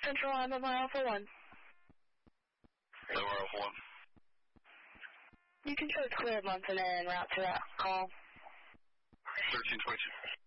Central Line, Lima Alpha 1. Lima Alpha 1. You can show it's clear of Munson and route to that call. 1322.